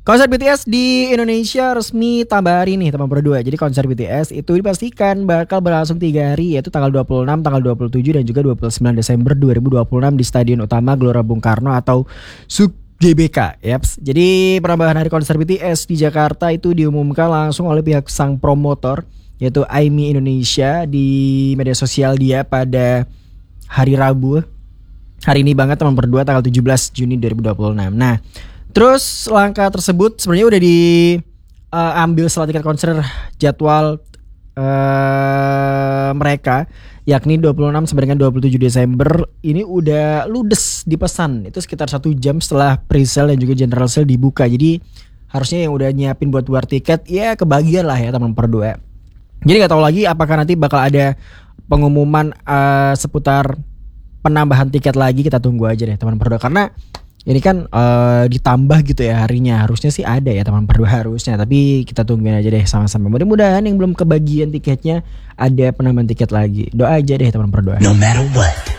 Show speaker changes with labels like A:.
A: Konser BTS di Indonesia resmi tambah hari nih teman berdua. Jadi konser BTS itu dipastikan bakal berlangsung 3 hari, yaitu tanggal 26, tanggal 27 dan juga 29 Desember 2026 di Stadion Utama Gelora Bung Karno atau SUG GBK. Yaps. Jadi penambahan hari konser BTS di Jakarta itu diumumkan langsung oleh pihak sang promotor, yaitu AIMI Indonesia, di media sosial dia pada hari Rabu. Hari ini banget teman berdua, tanggal 17 Juni 2026. Nah, terus langkah tersebut sebenarnya udah diambil setelah tiket konser jadwal mereka, yakni 26 sampai dengan 27 Desember ini udah ludes dipesan. Itu sekitar 1 jam setelah pre-sale dan juga general sale dibuka. Jadi harusnya yang udah nyiapin buat war tiket ya kebagian lah ya teman berdua. Jadi nggak tahu lagi apakah nanti bakal ada pengumuman seputar penambahan tiket lagi. Kita tunggu aja deh teman berdua, karena ini kan ditambah gitu ya harinya. Harusnya sih ada ya teman berdua harusnya. Tapi kita tungguin aja deh sama-sama. Mudah-mudahan yang belum kebagian tiketnya ada penambahan tiket lagi. Doa aja deh teman berdua.
B: No matter what.